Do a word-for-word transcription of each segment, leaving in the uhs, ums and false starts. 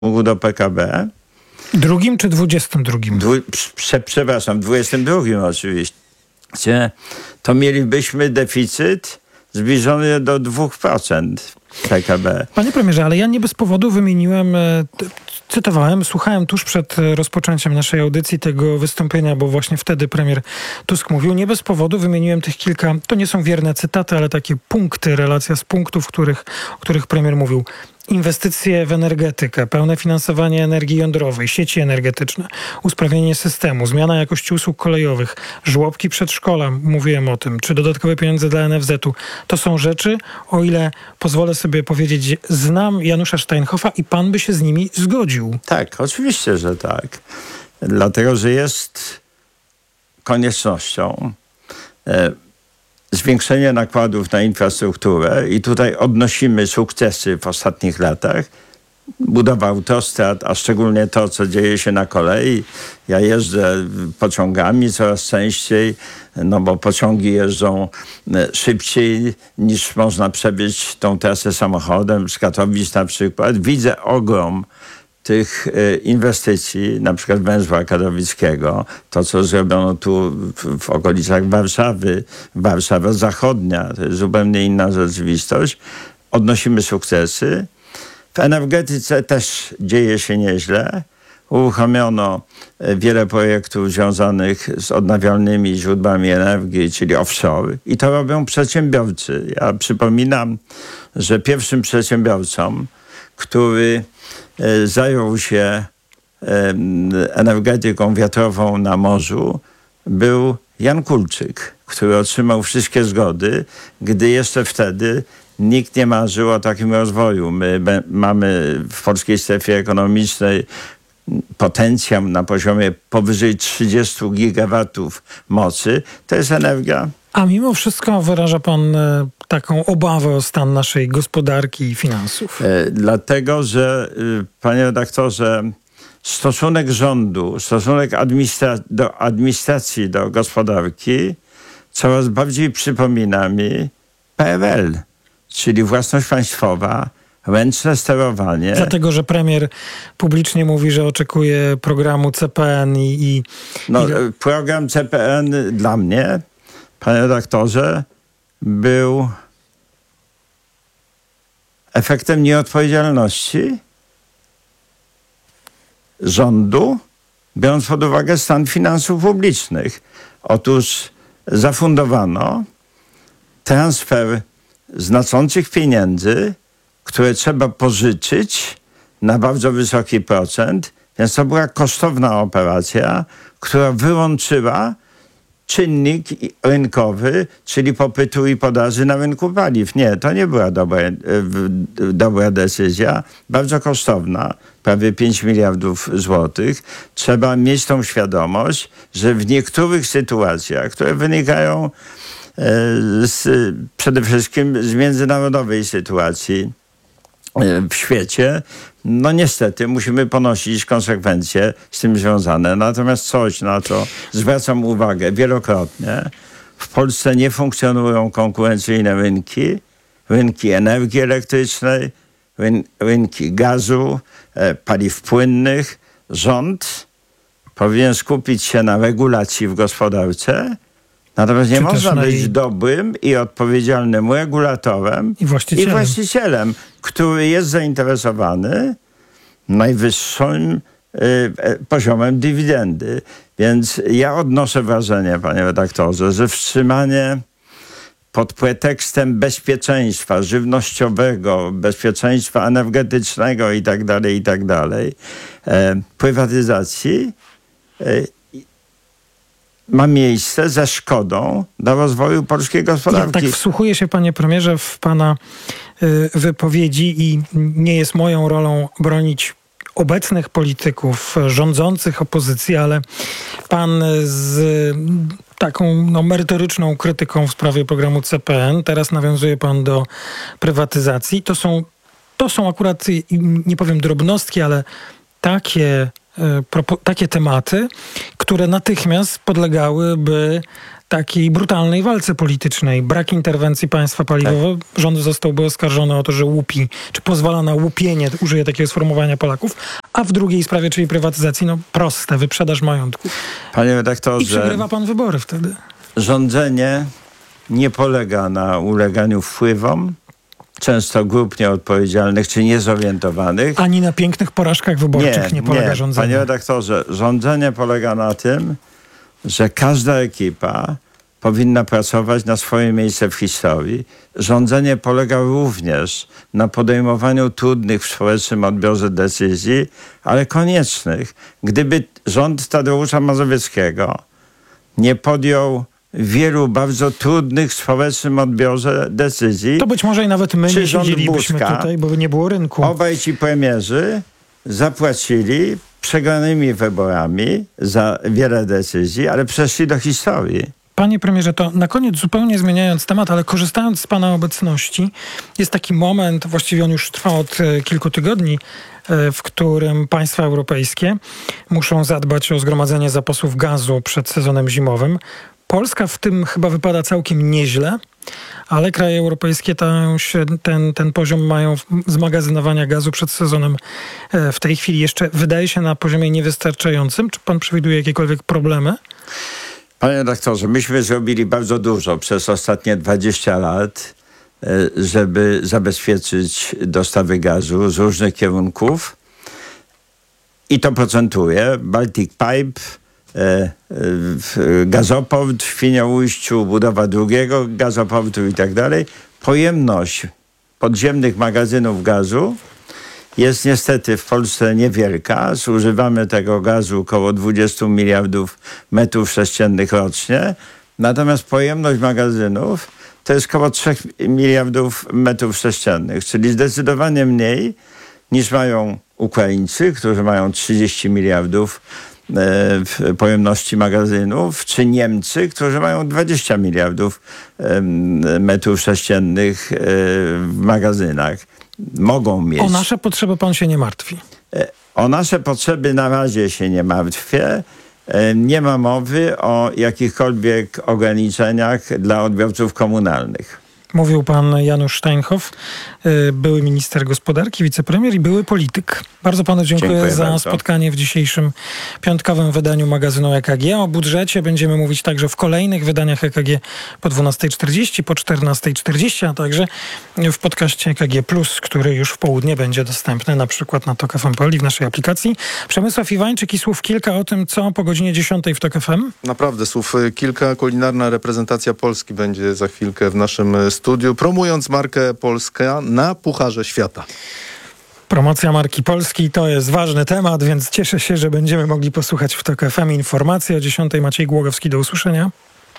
do P K B. Drugim czy dwudziestym drugim? Dwu, prze, przepraszam, dwudziestym drugim oczywiście. To mielibyśmy deficyt zbliżony do dwóch procent P K B. Panie premierze, ale ja nie bez powodu wymieniłem, cytowałem, słuchałem tuż przed rozpoczęciem naszej audycji tego wystąpienia, bo właśnie wtedy premier Tusk mówił, nie bez powodu wymieniłem tych kilka, to nie są wierne cytaty, ale takie punkty, relacja z punktów, których, o których premier mówił. Inwestycje w energetykę, pełne finansowanie energii jądrowej, sieci energetyczne, usprawnienie systemu, zmiana jakości usług kolejowych, żłobki, przedszkola, mówiłem o tym, czy dodatkowe pieniądze dla N F Z-u. To są rzeczy, o ile pozwolę sobie powiedzieć, znam Janusza Steinhoffa i pan by się z nimi zgodził. Tak, oczywiście, że tak. Dlatego, że jest koniecznością e, zwiększenie nakładów na infrastrukturę i tutaj odnosimy sukcesy w ostatnich latach. Budowa autostrad, a szczególnie to, co dzieje się na kolei. Ja jeżdżę pociągami coraz częściej, no bo pociągi jeżdżą szybciej niż można przebyć tą trasę samochodem z Katowic na przykład. Widzę ogrom tych inwestycji, na przykład węzła katowickiego, to co zrobiono tu w, w okolicach Warszawy, Warszawa Zachodnia, to jest zupełnie inna rzeczywistość. Odnosimy sukcesy. W energetyce też dzieje się nieźle. Uruchomiono wiele projektów związanych z odnawialnymi źródłami energii, czyli offshore. I to robią przedsiębiorcy. Ja przypominam, że pierwszym przedsiębiorcą, który zajął się energetyką wiatrową na morzu, był Jan Kulczyk, który otrzymał wszystkie zgody, gdy jeszcze wtedy nikt nie marzył o takim rozwoju. My be, mamy w polskiej strefie ekonomicznej potencjał na poziomie powyżej trzydziestu gigawatów mocy. To jest energia. A mimo wszystko wyraża pan e, taką obawę o stan naszej gospodarki i finansów. E, dlatego, że e, panie redaktorze, stosunek rządu, stosunek administra- do administracji, do gospodarki coraz bardziej przypomina mi P R L, czyli własność państwowa, ręczne sterowanie. Dlatego, że premier publicznie mówi, że oczekuje programu C P N i... i no, i... Program C P N dla mnie, panie redaktorze, był efektem nieodpowiedzialności rządu, biorąc pod uwagę stan finansów publicznych. Otóż zafundowano transfer znaczących pieniędzy, które trzeba pożyczyć na bardzo wysoki procent, więc to była kosztowna operacja, która wyłączyła czynnik rynkowy, czyli popytu i podaży na rynku paliw. Nie, to nie była dobra, dobra decyzja, bardzo kosztowna, prawie pięć miliardów złotych. Trzeba mieć tą świadomość, że w niektórych sytuacjach, które wynikają z, przede wszystkim z międzynarodowej sytuacji w świecie, no niestety musimy ponosić konsekwencje z tym związane. Natomiast coś, na co zwracam uwagę wielokrotnie, w Polsce nie funkcjonują konkurencyjne rynki, rynki energii elektrycznej, ryn, rynki gazu, e, paliw płynnych. Rząd powinien skupić się na regulacji w gospodarce, natomiast nie Czy można być jej... dobrym i odpowiedzialnym regulatorem i właścicielem. i właścicielem, który jest zainteresowany najwyższym y, poziomem dywidendy. Więc ja odnoszę wrażenie, panie redaktorze, że wstrzymanie pod pretekstem bezpieczeństwa żywnościowego, bezpieczeństwa energetycznego i tak dalej, i tak dalej, e, prywatyzacji e, ma miejsce ze szkodą dla rozwoju polskiej gospodarki. Ja tak wsłuchuję się, panie premierze, w pana y, wypowiedzi i nie jest moją rolą bronić obecnych polityków rządzących opozycji, ale pan z taką no, merytoryczną krytyką w sprawie programu C P N, teraz nawiązuje pan do prywatyzacji. To są, to są akurat, nie powiem drobnostki, ale takie, takie tematy, które natychmiast podlegałyby takiej brutalnej walce politycznej. Brak interwencji państwa paliwowo. Tak. Rząd zostałby oskarżony o to, że łupi, czy pozwala na łupienie, użyję takiego sformułowania, Polaków. A w drugiej sprawie, czyli prywatyzacji, no proste, wyprzedaż majątku. Panie redaktorze... I przegrywa pan wybory wtedy. Rządzenie nie polega na uleganiu wpływom, często grup nieodpowiedzialnych czy niezorientowanych. Ani na pięknych porażkach wyborczych nie, nie polega nie. rządzenie. Panie redaktorze, rządzenie polega na tym, że każda ekipa powinna pracować na swoje miejsce w historii. Rządzenie polega również na podejmowaniu trudnych w społecznym odbiorze decyzji, ale koniecznych. Gdyby rząd Tadeusza Mazowieckiego nie podjął wielu bardzo trudnych w społecznym odbiorze decyzji, to być może i nawet my nie siedzielibyśmy Buzka, tutaj, bo nie było rynku. Obaj ci premierzy zapłacili przegranymi wyborami za wiele decyzji, ale przeszli do historii. Panie premierze, to na koniec zupełnie zmieniając temat, ale korzystając z pana obecności, jest taki moment, właściwie on już trwa od kilku tygodni, w którym państwa europejskie muszą zadbać o zgromadzenie zapasów gazu przed sezonem zimowym. Polska w tym chyba wypada całkiem nieźle, ale kraje europejskie ten, ten, ten poziom mają zmagazynowania gazu przed sezonem w tej chwili jeszcze wydaje się na poziomie niewystarczającym. Czy pan przewiduje jakiekolwiek problemy? Panie redaktorze, myśmy zrobili bardzo dużo przez ostatnie dwadzieścia lat, żeby zabezpieczyć dostawy gazu z różnych kierunków i to procentuje. Baltic Pipe, gazoport w Świnoujściu, budowa drugiego gazoportu i tak dalej. Pojemność podziemnych magazynów gazu jest niestety w Polsce niewielka. Zużywamy tego gazu około dwadzieścia miliardów metrów sześciennych rocznie. Natomiast pojemność magazynów to jest około trzy miliardów metrów sześciennych, czyli zdecydowanie mniej niż mają Ukraińcy, którzy mają trzydzieści miliardów w pojemności magazynów, czy Niemcy, którzy mają dwadzieścia miliardów metrów sześciennych w magazynach. Mogą mieć. O nasze potrzeby pan się nie martwi? O nasze potrzeby na razie się nie martwię. Nie ma mowy o jakichkolwiek ograniczeniach dla odbiorców komunalnych. Mówił pan Janusz Steinhoff, były minister gospodarki, wicepremier i były polityk. Bardzo panu dziękuję, dziękuję za bardzo. spotkanie w dzisiejszym piątkowym wydaniu magazynu E K G. O budżecie będziemy mówić także w kolejnych wydaniach E K G po dwunastej czterdzieści, po czternastej czterdzieści, a także w podcaście E K G plus, który już w południe będzie dostępny na przykład na Tok F M w naszej aplikacji. Przemysław Iwańczyk i słów kilka o tym, co po godzinie dziesiątej w Tok F M. Naprawdę słów kilka. Kulinarna reprezentacja Polski będzie za chwilkę w naszym studiu, promując markę Polska na Pucharze Świata. Promocja marki Polski to jest ważny temat, więc cieszę się, że będziemy mogli posłuchać w Tok F M informacji o dziesiątej. Maciej Głogowski, do usłyszenia.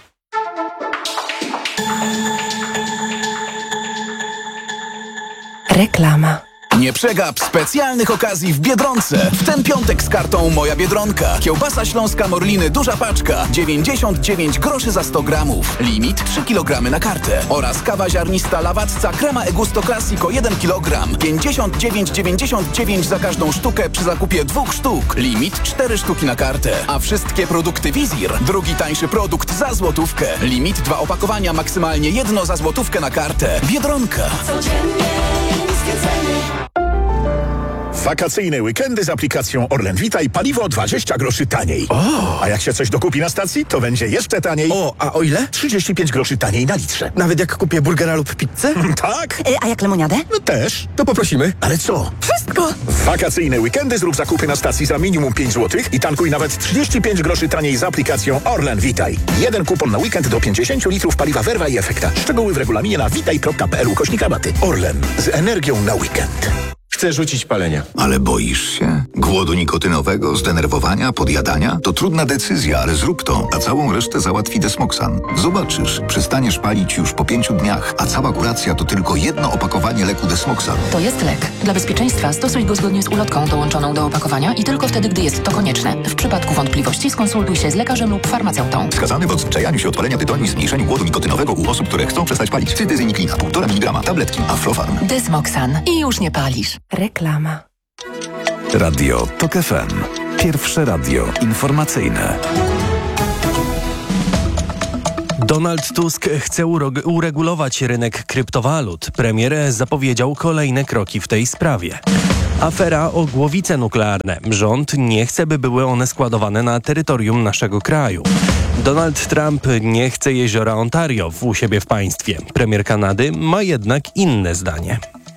Reklama. Nie przegap specjalnych okazji w Biedronce. W ten piątek z kartą Moja Biedronka. Kiełbasa śląska Morliny duża paczka. dziewięćdziesiąt dziewięć groszy za sto gramów. Limit trzy kilogramy na kartę. Oraz kawa ziarnista Lawatca Crema Egusto Classico jeden kilogram. pięćdziesiąt dziewięć dziewięćdziesiąt dziewięć za każdą sztukę przy zakupie dwóch sztuk. Limit cztery sztuki na kartę. A wszystkie produkty Wizir. Drugi tańszy produkt za złotówkę. Limit dwa opakowania, maksymalnie jedno za złotówkę na kartę. Biedronka. Codziennie niskie ceny. Wakacyjne weekendy z aplikacją Orlen Witaj paliwo dwadzieścia groszy taniej. O! A jak się coś dokupi na stacji, to będzie jeszcze taniej. O, a o ile? trzydzieści pięć groszy taniej na litrze. Nawet jak kupię burgera lub pizzę? Tak? Y, a jak lemoniadę? No też. To poprosimy. Ale co? Wszystko! W wakacyjne weekendy zrób zakupy na stacji za minimum pięć złotych i tankuj nawet trzydzieści pięć groszy taniej z aplikacją Orlen Witaj. Jeden kupon na weekend do pięćdziesiąt litrów paliwa Verva i Efekta. Szczegóły w regulaminie na witaj kropka p l ukośnik rabaty. Orlen. Z energią na weekend. Chcę rzucić palenia. Ale boisz się? Głodu nikotynowego, zdenerwowania, podjadania? To trudna decyzja, ale zrób to, a całą resztę załatwi Desmoxan. Zobaczysz, przestaniesz palić już po pięciu dniach, a cała kuracja to tylko jedno opakowanie leku Desmoxan. To jest lek. Dla bezpieczeństwa stosuj go zgodnie z ulotką dołączoną do opakowania i tylko wtedy, gdy jest to konieczne. W przypadku wątpliwości skonsultuj się z lekarzem lub farmaceutą. Wskazany w odzwyczajaniu się od palenia tytoniu i zmniejszeniu głodu nikotynowego u osób, które chcą przestać palić. Cytyzyniklina, półtora miligrama, tabletki, Aflofarm. Desmoxan. I już nie palisz. Reklama. Radio Tok F M. Pierwsze radio informacyjne. Donald Tusk chce ureg- uregulować rynek kryptowalut. Premier zapowiedział kolejne kroki w tej sprawie. Afera o głowice nuklearne. Rząd nie chce, by były one składowane na terytorium naszego kraju. Donald Trump nie chce jeziora Ontario u siebie w państwie. Premier Kanady ma jednak inne zdanie.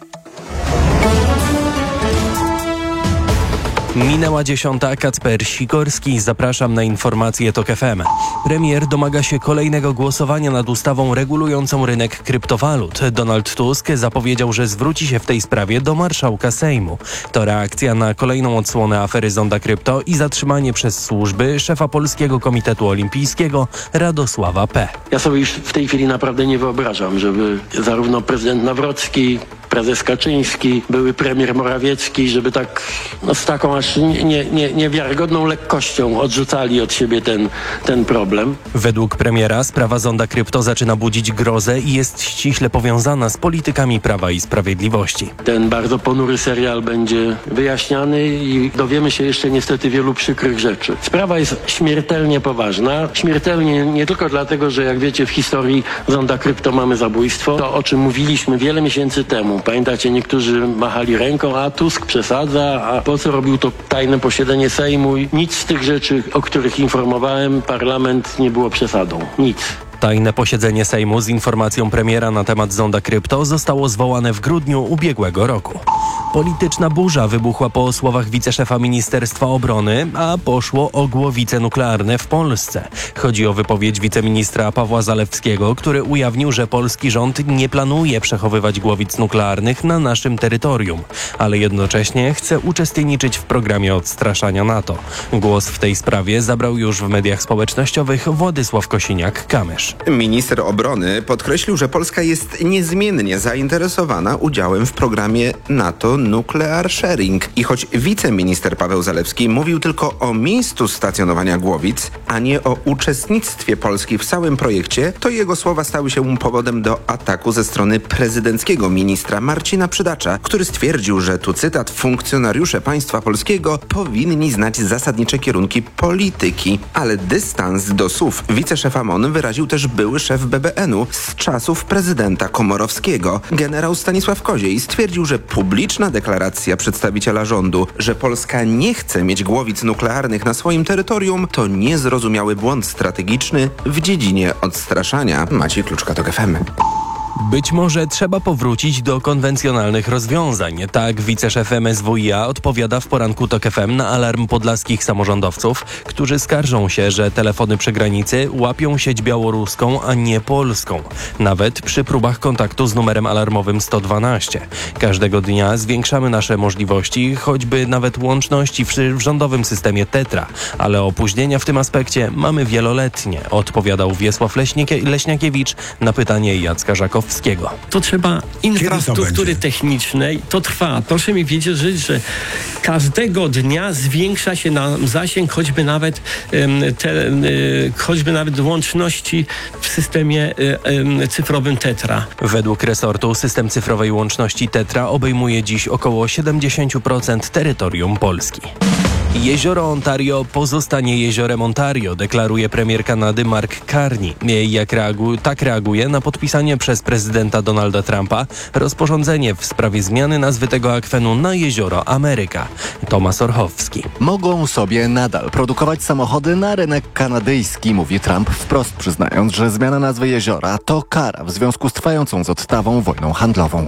Minęła dziesiąta. Kacper Sikorski. Zapraszam na informacje TOK F M. Premier domaga się kolejnego głosowania nad ustawą regulującą rynek kryptowalut. Donald Tusk zapowiedział, że zwróci się w tej sprawie do marszałka Sejmu. To reakcja na kolejną odsłonę afery Zonda Krypto i zatrzymanie przez służby szefa Polskiego Komitetu Olimpijskiego Radosława P. Ja sobie już w tej chwili naprawdę nie wyobrażam, żeby zarówno prezydent Nawrocki, prezes Kaczyński, były premier Morawiecki, żeby tak no, z taką aż nie, nie, niewiarygodną lekkością odrzucali od siebie ten, ten problem. Według premiera sprawa Zonda Krypto zaczyna budzić grozę i jest ściśle powiązana z politykami Prawa i Sprawiedliwości. Ten bardzo ponury serial będzie wyjaśniany i dowiemy się jeszcze niestety wielu przykrych rzeczy. Sprawa jest śmiertelnie poważna. Śmiertelnie nie tylko dlatego, że jak wiecie w historii Zonda Krypto mamy zabójstwo, to o czym mówiliśmy wiele miesięcy temu. Pamiętacie, niektórzy machali ręką, a Tusk przesadza, a po co robił to tajne posiedzenie Sejmu? Nic z tych rzeczy, o których informowałem, parlament nie było przesadą. Nic. Tajne posiedzenie Sejmu z informacją premiera na temat Zonda Krypto zostało zwołane w grudniu ubiegłego roku. Polityczna burza wybuchła po słowach wiceszefa Ministerstwa Obrony, a poszło o głowice nuklearne w Polsce. Chodzi o wypowiedź wiceministra Pawła Zalewskiego, który ujawnił, że polski rząd nie planuje przechowywać głowic nuklearnych na naszym terytorium, ale jednocześnie chce uczestniczyć w programie odstraszania NATO. Głos w tej sprawie zabrał już w mediach społecznościowych Władysław Kosiniak-Kamysz. Minister obrony podkreślił, że Polska jest niezmiennie zainteresowana udziałem w programie NATO Nuclear Sharing. I choć wiceminister Paweł Zalewski mówił tylko o miejscu stacjonowania głowic, a nie o uczestnictwie Polski w całym projekcie, to jego słowa stały się powodem do ataku ze strony prezydenckiego ministra Marcina Przydacza, który stwierdził, że tu cytat, funkcjonariusze państwa polskiego powinni znać zasadnicze kierunki polityki. Ale dystans do słów wiceszefa M O N wyraził też były szef B B N u z czasów prezydenta Komorowskiego. Generał Stanisław Koziej stwierdził, że publiczna deklaracja przedstawiciela rządu, że Polska nie chce mieć głowic nuklearnych na swoim terytorium, to niezrozumiały błąd strategiczny w dziedzinie odstraszania. Maciej Kluczka, TOK F M. Być może trzeba powrócić do konwencjonalnych rozwiązań. Tak wiceszef M S W i A odpowiada w poranku TOK F M na alarm podlaskich samorządowców, którzy skarżą się, że telefony przy granicy łapią sieć białoruską, a nie polską. Nawet przy próbach kontaktu z numerem alarmowym sto dwanaście. Każdego dnia zwiększamy nasze możliwości, choćby nawet łączności w, w rządowym systemie Tetra. Ale opóźnienia w tym aspekcie mamy wieloletnie, odpowiadał Wiesław Leśnikie- Leśniakiewicz na pytanie Jacka Żakowskiego. To trzeba infrastruktury technicznej, to trwa. Proszę mi wiedzieć, że każdego dnia zwiększa się nam zasięg choćby nawet te, choćby nawet łączności w systemie cyfrowym Tetra. Według resortu system cyfrowej łączności Tetra obejmuje dziś około siedemdziesiąt procent terytorium Polski. Jezioro Ontario pozostanie jeziorem Ontario, deklaruje premier Kanady Mark Carney. Jak reagu- tak reaguje na podpisanie przez prezydenta Donalda Trumpa rozporządzenie w sprawie zmiany nazwy tego akwenu na jezioro Ameryka. Tomasz Orchowski. Mogą sobie nadal produkować samochody na rynek kanadyjski, mówi Trump, wprost przyznając, że zmiana nazwy jeziora to kara w związku z trwającą z Ottawą wojną handlową.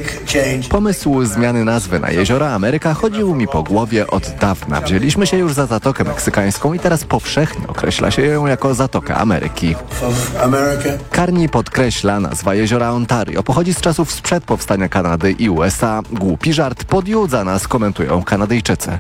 Pomysł zmiany nazwy na jezioro Ameryka chodził mi po głowie od dawna. Wzięliśmy się już za Zatokę Meksykańską i teraz powszechnie określa się ją jako Zatokę Ameryki. Carney podkreśla, nazwa jeziora Ontario pochodzi z czasów sprzed powstania Kanady i U S A. Głupi żart podjudza nas, komentują Kanadyjczycy.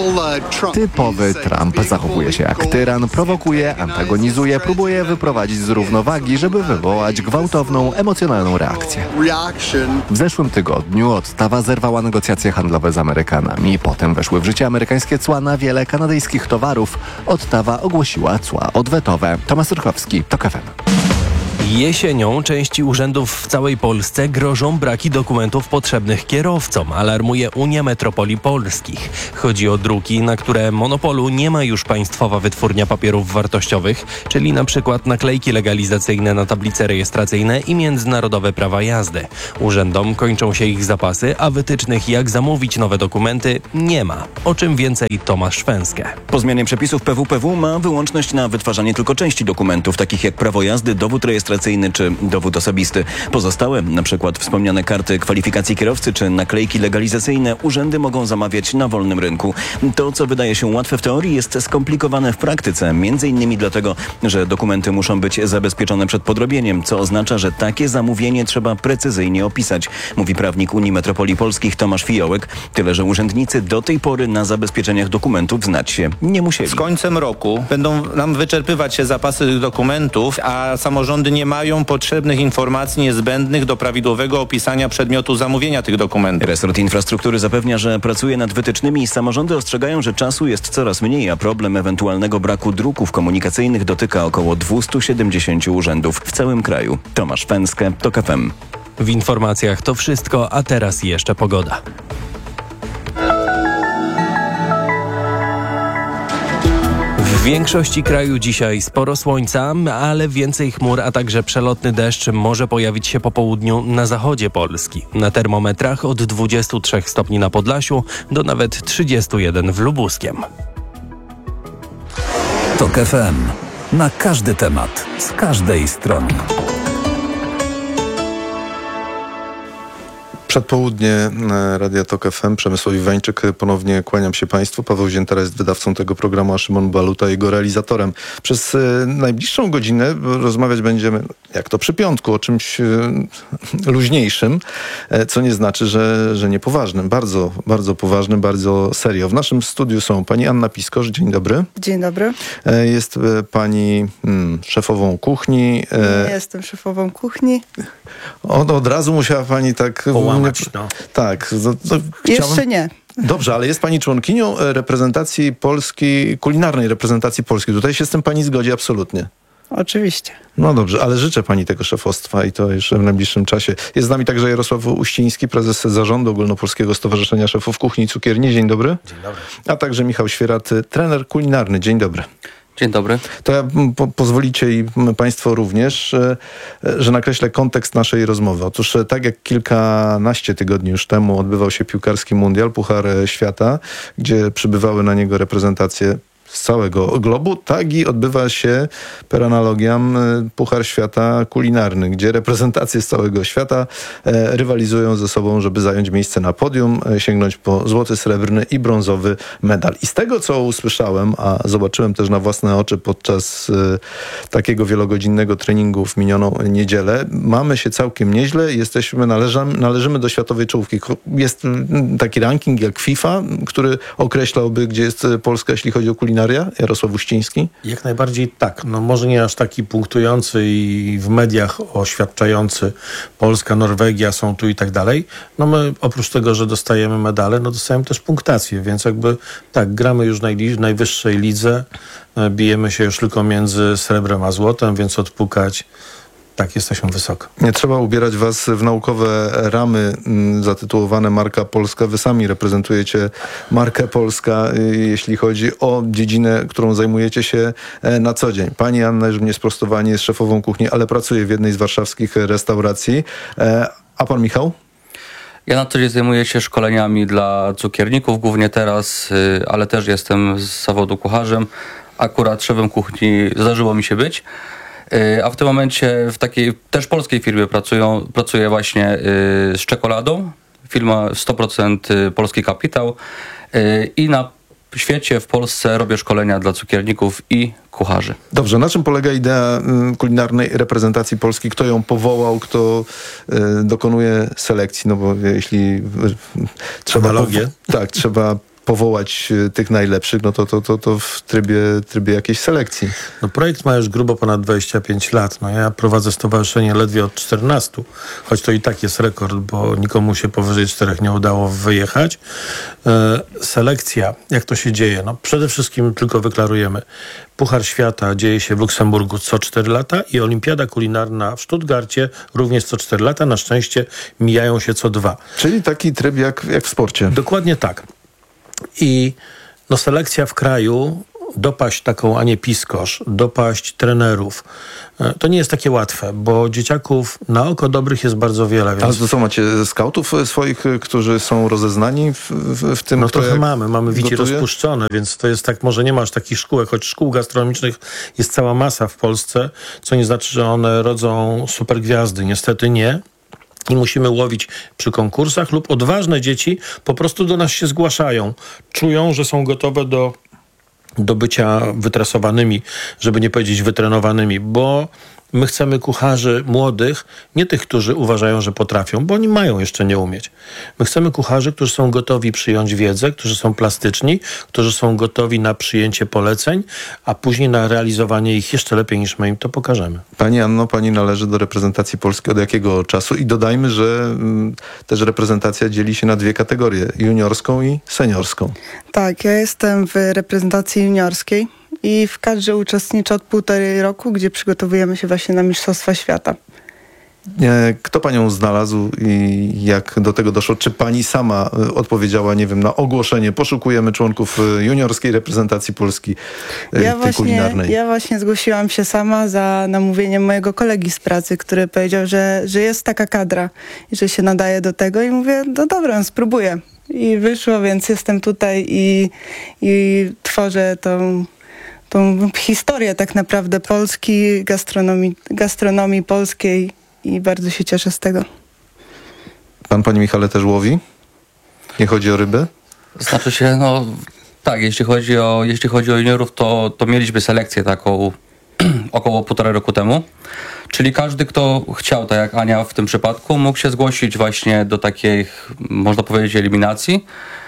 Typowy Trump zachowuje się jak tyran, prowokuje, antagonizuje, próbuje wyprowadzić z równowagi, żeby wywołać gwałtowną, emocjonalną reakcję. W zeszłym tygodniu Ottawa zerwała negocjacje handlowe z Amerykanami. Potem weszły w życie amerykańskie cła na wiele kanadyjskich towarów. Ottawa ogłosiła cła odwetowe. Tomasz Urchowski, TOK F M. Jesienią części urzędów w całej Polsce grożą braki dokumentów potrzebnych kierowcom, alarmuje Unia Metropolii Polskich. Chodzi o druki, na które monopolu nie ma już Państwowa Wytwórnia Papierów Wartościowych, czyli na przykład naklejki legalizacyjne na tablice rejestracyjne i międzynarodowe prawa jazdy. Urzędom kończą się ich zapasy, a wytycznych jak zamówić nowe dokumenty nie ma. O czym więcej Tomasz Szwęskę. Po zmianie przepisów P W P W ma wyłączność na wytwarzanie tylko części dokumentów, takich jak prawo jazdy, dowód rejestracyjny czy dowód osobisty. Pozostałe, na przykład wspomniane karty kwalifikacji kierowcy czy naklejki legalizacyjne, urzędy mogą zamawiać na wolnym rynku. To, co wydaje się łatwe w teorii, jest skomplikowane w praktyce, między innymi dlatego, że dokumenty muszą być zabezpieczone przed podrobieniem, co oznacza, że takie zamówienie trzeba precyzyjnie opisać, mówi prawnik Unii Metropolii Polskich Tomasz Fijołek. Tyle, że urzędnicy do tej pory na zabezpieczeniach dokumentów znać się nie musieli. Z końcem roku będą nam wyczerpywać się zapasy dokumentów, a samorządy nie mają potrzebnych informacji niezbędnych do prawidłowego opisania przedmiotu zamówienia tych dokumentów. Resort Infrastruktury zapewnia, że pracuje nad wytycznymi. Samorządy ostrzegają, że czasu jest coraz mniej, a problem ewentualnego braku druków komunikacyjnych dotyka około dwieście siedemdziesiąt urzędów w całym kraju. Tomasz Szwęskę, TOK F M. W informacjach to wszystko, a teraz jeszcze pogoda. W większości kraju dzisiaj sporo słońca, ale więcej chmur, a także przelotny deszcz może pojawić się po południu na zachodzie Polski. Na termometrach od dwudziestu trzech stopni na Podlasiu do nawet trzydziestu jeden w Lubuskiem. TOK F M. Na każdy temat, z każdej strony. Przedpołudnie Radia Tok F M, Przemysław Iwańczyk, ponownie kłaniam się Państwu. Paweł Ziętara jest wydawcą tego programu, a Szymon Baluta jego realizatorem. Przez najbliższą godzinę rozmawiać będziemy, jak to przy piątku, o czymś luźniejszym, co nie znaczy, że, że niepoważnym. Bardzo, bardzo poważnym, bardzo serio. W naszym studiu są pani Anna Piskosz, dzień dobry. Dzień dobry. Jest pani hmm, szefową kuchni. Nie jestem szefową kuchni. Od, od razu musiała pani tak... Połamać, no. Tak. To, to Jeszcze chciałem... nie. Dobrze, ale jest pani członkinią reprezentacji Polski, kulinarnej reprezentacji Polski. Tutaj się z tym pani zgodzi absolutnie. Oczywiście. No dobrze, ale życzę pani tego szefostwa i to jeszcze w najbliższym czasie. Jest z nami także Jarosław Uściński, prezes Zarządu Ogólnopolskiego Stowarzyszenia Szefów Kuchni i Cukierni. Dzień dobry. Dzień dobry. A także Michał Świerat, trener kulinarny. Dzień dobry. Dzień dobry. To ja po, pozwolicie i Państwo również, że nakreślę kontekst naszej rozmowy. Otóż tak jak kilkanaście tygodni już temu odbywał się piłkarski mundial, Puchar Świata, gdzie przybywały na niego reprezentacje z całego globu, tak i odbywa się per analogiam Puchar Świata kulinarny, gdzie reprezentacje z całego świata e, rywalizują ze sobą, żeby zająć miejsce na podium, e, sięgnąć po złoty, srebrny i brązowy medal. I z tego, co usłyszałem, a zobaczyłem też na własne oczy podczas e, takiego wielogodzinnego treningu w minioną niedzielę, mamy się całkiem nieźle, jesteśmy, należamy, należymy do światowej czołówki. Jest taki ranking jak FIFA, który określałby, gdzie jest Polska, jeśli chodzi o kulinarię. Jarosław Uściński? Jak najbardziej tak. No może nie aż taki punktujący i w mediach oświadczający Polska, Norwegia są tu i tak dalej. No my oprócz tego, że dostajemy medale, no dostajemy też punktację, więc jakby tak, gramy już w najwyższej lidze, bijemy się już tylko między srebrem a złotem, więc odpukać tak, jesteśmy wysoko. Nie trzeba ubierać was w naukowe ramy m, zatytułowane Marka Polska. Wy sami reprezentujecie markę Polska, y, jeśli chodzi o dziedzinę, którą zajmujecie się e, na co dzień. Pani Anna, już mnie sprostowanie, jest szefową kuchni, ale pracuje w jednej z warszawskich restauracji. E, a pan Michał? Ja na co dzień zajmuję się szkoleniami dla cukierników, głównie teraz, y, ale też jestem z zawodu kucharzem. Akurat szefem kuchni zdarzyło mi się być. A w tym momencie w takiej też polskiej firmie pracują, pracuję właśnie y, z czekoladą. Firma sto procent polski kapitał. Y, I na świecie, w Polsce robię szkolenia dla cukierników i kucharzy. Dobrze, na czym polega idea y, kulinarnej reprezentacji Polski? Kto ją powołał? Kto y, dokonuje selekcji? No bo jeśli y, trzeba... Analogię. Tak, trzeba powołać tych najlepszych, no to, to, to, to w trybie, trybie jakiejś selekcji. No projekt ma już grubo ponad dwadzieścia pięć lat. No ja prowadzę stowarzyszenie ledwie od czternastu, choć to i tak jest rekord, bo nikomu się powyżej czterech nie udało wyjechać. E, selekcja, jak to się dzieje? No przede wszystkim tylko wyklarujemy. Puchar Świata dzieje się w Luksemburgu co cztery lata i Olimpiada Kulinarna w Stuttgarcie również co cztery lata. Na szczęście mijają się co dwa. Czyli taki tryb jak, jak w sporcie. Dokładnie tak. I no, selekcja w kraju, dopaść taką Anię Piskosz, dopaść trenerów, to nie jest takie łatwe, bo dzieciaków na oko dobrych jest bardzo wiele. Więc... Ale to co, macie skautów swoich, którzy są rozeznani w, w, w tym? No trochę jak mamy, mamy wici gotuje? rozpuszczone, więc to jest tak, może nie masz takich szkółek, choć szkół gastronomicznych jest cała masa w Polsce, co nie znaczy, że one rodzą super gwiazdy. Niestety nie. I musimy łowić przy konkursach lub odważne dzieci po prostu do nas się zgłaszają. Czują, że są gotowe do, do bycia wytresowanymi, żeby nie powiedzieć wytrenowanymi, bo my chcemy kucharzy młodych, nie tych, którzy uważają, że potrafią, bo oni mają jeszcze nie umieć. My chcemy kucharzy, którzy są gotowi przyjąć wiedzę, którzy są plastyczni, którzy są gotowi na przyjęcie poleceń, a później na realizowanie ich jeszcze lepiej niż my im to pokażemy. Pani Anno, pani należy do reprezentacji Polski od jakiego czasu? I dodajmy, że mm, też reprezentacja dzieli się na dwie kategorie, juniorską i seniorską. Tak, ja jestem w reprezentacji juniorskiej i w kadrze uczestniczę od półtorej roku, gdzie przygotowujemy się właśnie na Mistrzostwa Świata. Kto panią znalazł i jak do tego doszło? Czy pani sama odpowiedziała, nie wiem, na ogłoszenie, poszukujemy członków juniorskiej reprezentacji Polski ja tej właśnie, kulinarnej? Ja właśnie zgłosiłam się sama za namówieniem mojego kolegi z pracy, który powiedział, że, że jest taka kadra i że się nadaje do tego i mówię, no dobra, spróbuję. I wyszło, więc jestem tutaj i, i tworzę tą... tą historię tak naprawdę Polski, gastronomii, gastronomii polskiej i bardzo się cieszę z tego. Pan, panie Michale, też łowi? Nie chodzi o ryby? Znaczy się, no tak, jeśli chodzi o, jeśli chodzi o juniorów, to, to mieliśmy selekcję taką około półtora roku temu. Czyli każdy, kto chciał, tak jak Ania w tym przypadku, mógł się zgłosić właśnie do takiej, można powiedzieć, eliminacji.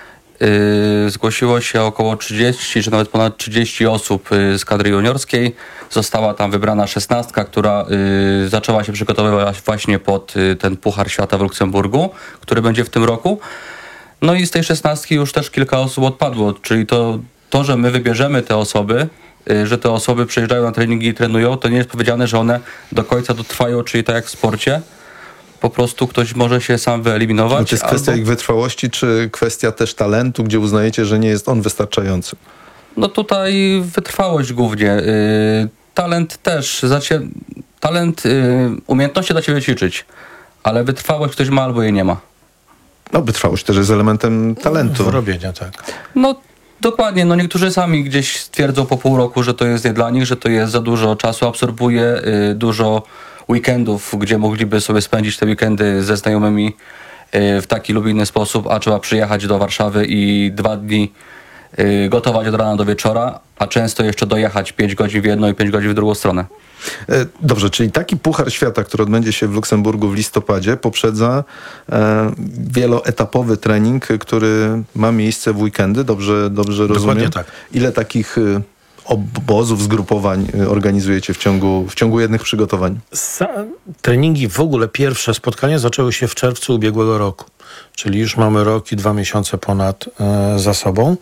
Yy, zgłosiło się około trzydzieści, czy nawet ponad trzydzieści osób yy, z kadry juniorskiej. Została tam wybrana szesnastka, która yy, zaczęła się przygotowywać właśnie pod yy, ten Puchar Świata w Luksemburgu, który będzie w tym roku. No i z tej szesnastki już też kilka osób odpadło, czyli to, to że my wybierzemy te osoby, yy, że te osoby przyjeżdżają na treningi i trenują, to nie jest powiedziane, że one do końca dotrwają, czyli tak jak w sporcie. Po prostu ktoś może się sam wyeliminować. Czy to jest kwestia albo... ich wytrwałości, czy kwestia też talentu, gdzie uznajecie, że nie jest on wystarczający? No tutaj wytrwałość głównie. Yy, talent też. Zacie... Talent, yy, umiejętności da ciebie ćwiczyć, ale wytrwałość ktoś ma albo jej nie ma. No wytrwałość też jest elementem talentu. Robienia, tak. No dokładnie. No niektórzy sami gdzieś stwierdzą po pół roku, że to jest nie dla nich, że to jest za dużo czasu, absorbuje yy, dużo weekendów, gdzie mogliby sobie spędzić te weekendy ze znajomymi w taki lub inny sposób, a trzeba przyjechać do Warszawy i dwa dni gotować od rana do wieczora, a często jeszcze dojechać pięć godzin w jedną i pięć godzin w drugą stronę. Dobrze, czyli taki Puchar Świata, który odbędzie się w Luksemburgu w listopadzie, poprzedza e, wieloetapowy trening, który ma miejsce w weekendy, dobrze, dobrze rozumiem? Tak. Ile takich obozów, zgrupowań organizujecie w ciągu, w ciągu jednych przygotowań? Sa- treningi, w ogóle pierwsze spotkania zaczęły się w czerwcu ubiegłego roku, czyli już mamy rok i dwa miesiące ponad e, za sobą.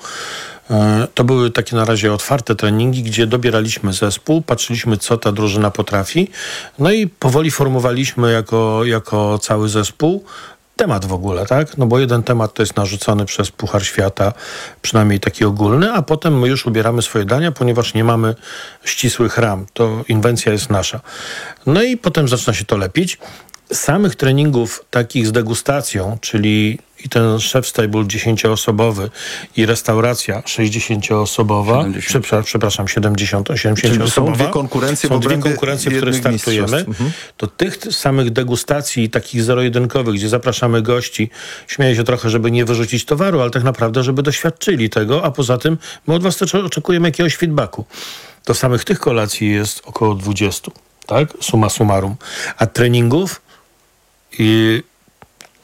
E, to były takie na razie otwarte treningi, gdzie dobieraliśmy zespół, patrzyliśmy, co ta drużyna potrafi, no i powoli formowaliśmy jako, jako cały zespół temat w ogóle, tak? No bo jeden temat to jest narzucony przez Puchar Świata, przynajmniej taki ogólny, a potem my już ubieramy swoje dania, ponieważ nie mamy ścisłych ram. To inwencja jest nasza. No i potem zaczyna się to lepić. Samych treningów takich z degustacją, czyli i ten chef stable dziesięcioosobowy i restauracja sześćdziesięcioosobowa, przepraszam, przepraszam siedemdziesiąt, osiemdziesięcioosobowa. Są dwie konkurencje, są dwie konkurencje, w których startujemy. Mhm. To tych samych degustacji takich zero-jedynkowych, gdzie zapraszamy gości, śmieję się trochę, żeby nie wyrzucić towaru, ale tak naprawdę, żeby doświadczyli tego, a poza tym my od was też oczekujemy jakiegoś feedbacku. To samych tych kolacji jest około dwudziestu, tak? Summa summarum. A treningów i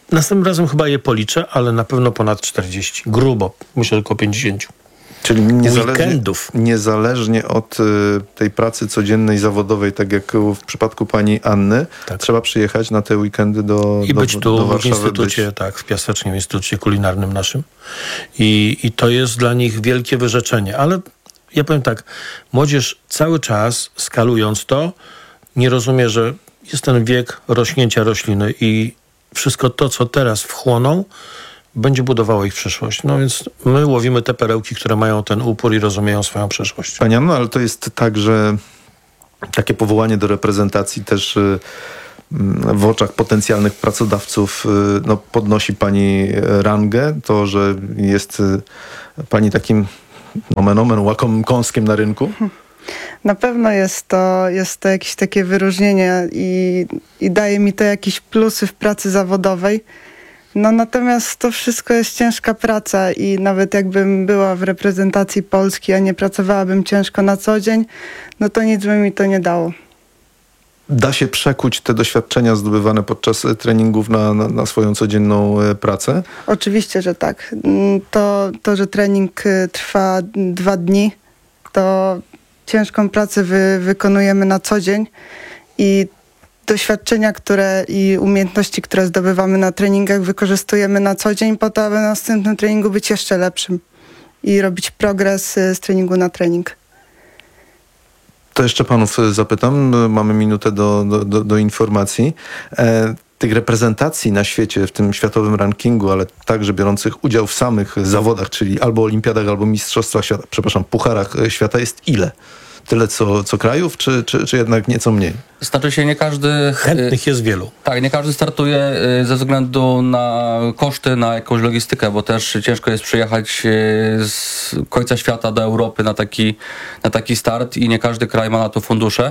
Następnym razem chyba je policzę, ale na pewno ponad czterdzieści. Grubo. Myślę tylko pięćdziesiąt. Czyli niezależnie, Weekendów. niezależnie od y, tej pracy codziennej, zawodowej, tak jak w przypadku pani Anny, tak. trzeba przyjechać na te weekendy do I do, być tu do w Warszawy, instytucie, być... tak, w Piasecznym Instytucie Kulinarnym naszym. I, I to jest dla nich wielkie wyrzeczenie. Ale ja powiem tak, młodzież cały czas, skalując to, nie rozumie, że jest ten wiek rośnięcia rośliny i wszystko to, co teraz wchłoną, będzie budowało ich przyszłość. No więc my łowimy te perełki, które mają ten upór i rozumieją swoją przyszłość. Pani Anno, ale to jest tak, że takie powołanie do reprezentacji też y, w oczach potencjalnych pracodawców y, no, podnosi pani rangę. To, że jest y, pani takim nomen omen łakomym kąskiem na rynku. Na pewno jest to, jest to jakieś takie wyróżnienie i, i daje mi to jakieś plusy w pracy zawodowej. No natomiast to wszystko jest ciężka praca i nawet jakbym była w reprezentacji Polski, a nie pracowałabym ciężko na co dzień, no to nic by mi to nie dało. Da się przekuć te doświadczenia zdobywane podczas treningów na, na, na swoją codzienną pracę? Oczywiście, że tak. To, to że trening trwa dwa dni, to ciężką pracę wy, wykonujemy na co dzień i doświadczenia, które i umiejętności, które zdobywamy na treningach, wykorzystujemy na co dzień po to, aby na następnym treningu być jeszcze lepszym i robić progres z treningu na trening. To jeszcze panów zapytam, mamy minutę do, do, do, do informacji. E, tych reprezentacji na świecie, w tym światowym rankingu, ale także biorących udział w samych zawodach, czyli albo olimpiadach, albo mistrzostwach świata, przepraszam, pucharach świata jest ile? Tyle co, co krajów, czy, czy, czy jednak nieco mniej? Znaczy się nie każdy... Chętnych jest wielu. Tak, nie każdy startuje ze względu na koszty, na jakąś logistykę, bo też ciężko jest przyjechać z końca świata do Europy na taki, na taki start i nie każdy kraj ma na to fundusze.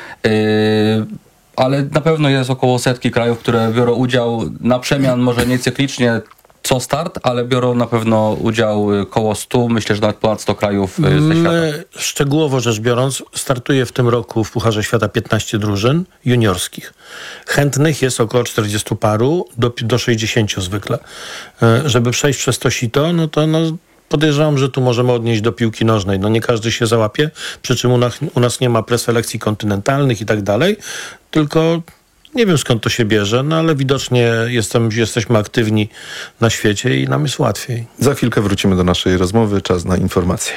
Ale na pewno jest około setki krajów, które biorą udział na przemian, może nie cyklicznie co start, ale biorą na pewno udział koło stu, myślę, że nawet ponad sto krajów ze świata. My, szczegółowo rzecz biorąc, startuje w tym roku w Pucharze Świata piętnaście drużyn juniorskich. Chętnych jest około czterdziestu paru, do, do sześćdziesięciu zwykle. Żeby przejść przez to sito, no to no, podejrzewam, że tu możemy odnieść do piłki nożnej. No nie każdy się załapie, przy czym u nas, u nas nie ma preselekcji kontynentalnych i tak dalej, tylko nie wiem skąd to się bierze, no ale widocznie jestem, jesteśmy aktywni na świecie i nam jest łatwiej. Za chwilkę wrócimy do naszej rozmowy. Czas na informacje.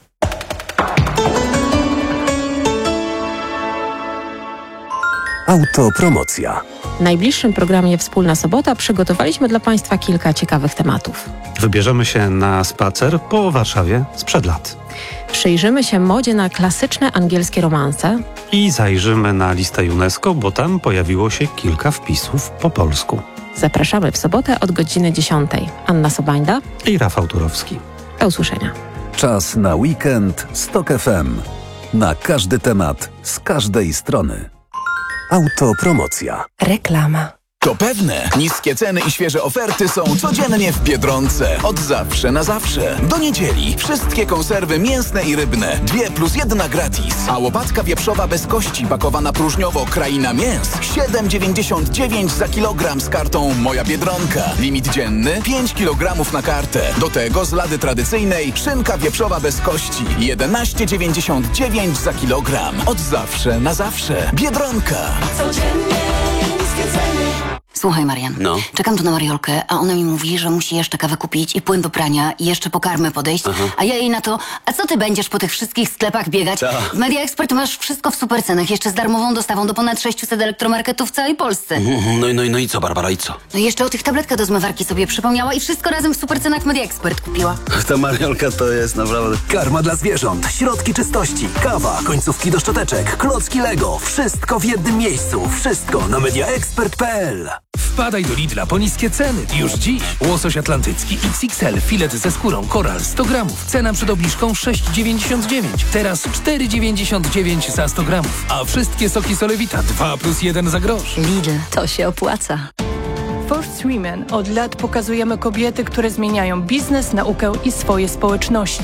Autopromocja. W najbliższym programie Wspólna Sobota przygotowaliśmy dla Państwa kilka ciekawych tematów. Wybierzemy się na spacer po Warszawie sprzed lat. Przyjrzymy się modzie na klasyczne angielskie romanse. I zajrzymy na listę UNESCO, bo tam pojawiło się kilka wpisów po polsku. Zapraszamy w sobotę od godziny dziesiątej. Anna Sobańda i Rafał Turowski. Do usłyszenia. Czas na weekend z Tok F M. Na każdy temat, z każdej strony. Autopromocja. Reklama. To pewne, niskie ceny i świeże oferty są codziennie w Biedronce. Od zawsze na zawsze. Do niedzieli wszystkie konserwy mięsne i rybne. Dwie plus jedna gratis. A łopatka wieprzowa bez kości pakowana próżniowo Kraina Mięs. siedem dziewięćdziesiąt dziewięć za kilogram z kartą Moja Biedronka. Limit dzienny pięć kilogramów na kartę. Do tego z lady tradycyjnej szynka wieprzowa bez kości. jedenaście dziewięćdziesiąt dziewięć za kilogram. Od zawsze na zawsze. Biedronka. Codziennie niskie ceny. Słuchaj, Marian, no. czekam tu na Mariolkę, a ona mi mówi, że musi jeszcze kawę kupić i płyn do prania i jeszcze po karmę podejść, Aha. a ja jej na to, a co ty będziesz po tych wszystkich sklepach biegać? Ta. W Media Expert masz wszystko w supercenach, jeszcze z darmową dostawą do ponad sześciuset elektromarketów w całej Polsce. Mm, no, no, no i co, Barbara, i co? No i jeszcze o tych tabletkach do zmywarki sobie przypomniała i wszystko razem w supercenach w Media Expert kupiła. Ta Mariolka to jest naprawdę... Karma dla zwierząt, środki czystości, kawa, końcówki do szczoteczek, klocki Lego. Wszystko w jednym miejscu. Wszystko na mediaexpert kropka p l. Wpadaj do Lidla po niskie ceny. Już dziś. Łosoś atlantycki X X L, filet ze skórą, koral sto gramów. Cena przed obniżką sześć dziewięćdziesiąt dziewięć. Teraz cztery dziewięćdziesiąt dziewięć za sto gramów. A wszystkie soki Solewita dwa plus jeden za grosz. Lidl, to się opłaca. First Women od lat pokazujemy kobiety, które zmieniają biznes, naukę i swoje społeczności.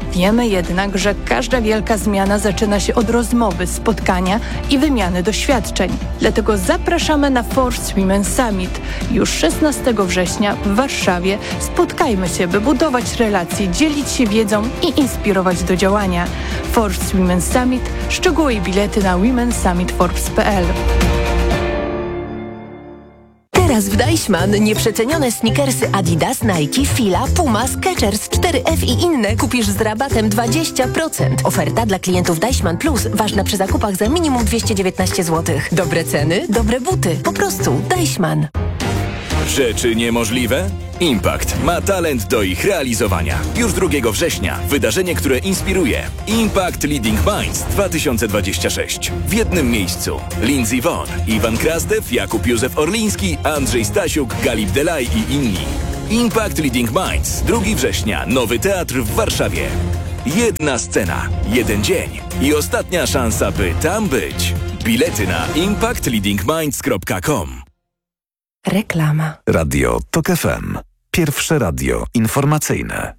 Wiemy jednak, że każda wielka zmiana zaczyna się od rozmowy, spotkania i wymiany doświadczeń. Dlatego zapraszamy na Force Women Summit. Już szesnastego września w Warszawie spotkajmy się, by budować relacje, dzielić się wiedzą i inspirować do działania. Force Women Summit. Szczegóły i bilety na women summit forbes kropka p l. Teraz w Deichmann nieprzecenione sneakersy Adidas, Nike, Fila, Puma, Skechers, cztery F i inne kupisz z rabatem dwadzieścia procent. Oferta dla klientów Deichmann Plus ważna przy zakupach za minimum dwieście dziewiętnaście złotych. Dobre ceny, dobre buty. Po prostu Deichmann. Rzeczy niemożliwe? Impact ma talent do ich realizowania. Już drugiego września wydarzenie, które inspiruje. Impact Leading Minds dwa tysiące dwadzieścia sześć. W jednym miejscu Lindsey Vonn, Iwan Krasdew, Jakub Józef Orliński, Andrzej Stasiuk, Galip Delay i inni. Impact Leading Minds drugiego września. Nowy teatr w Warszawie. Jedna scena, jeden dzień i ostatnia szansa, by tam być. Bilety na impact leading minds kropka com. Reklama. Radio Tok F M. Pierwsze radio informacyjne.